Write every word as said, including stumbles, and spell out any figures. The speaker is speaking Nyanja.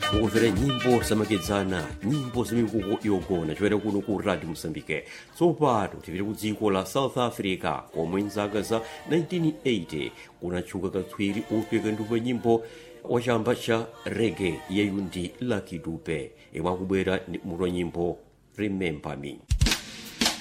mukumvera nyimbo zamakedzana, nyimbo zamikuku yogona choera kuno ku Radio Mozambique. Tsopano tipite ku dziko la South Africa komwe mzaka za nineteen eighty kunatchuka katswiri opeka ndupa nyimbo wa chamba cha reggae yeyu ndi Lucky Dube, imwe akubwera muto nyimbo Remember Me.